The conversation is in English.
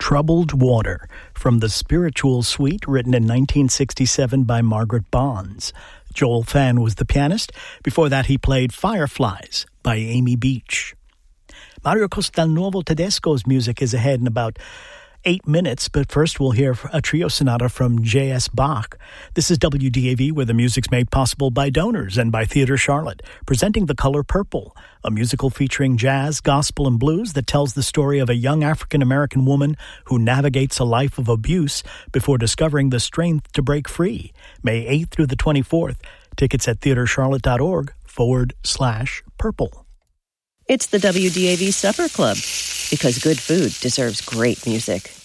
Troubled Water from the Spiritual Suite, written in 1967 by Margaret Bonds. Joel Phan was the pianist. Before that, he played Fireflies by Amy Beach. Mario Castelnuovo Tedesco's music is ahead in about 8 minutes, but first we'll hear a trio sonata from J.S. Bach. This is WDAV, where the music's made possible by donors and by Theatre Charlotte, presenting The Color Purple, a musical featuring jazz, gospel, and blues that tells the story of a young African-American woman who navigates a life of abuse before discovering the strength to break free. May 8th through the 24th. Tickets at theatrecharlotte.org/purple. It's the WDAV Supper Club, because good food deserves great music.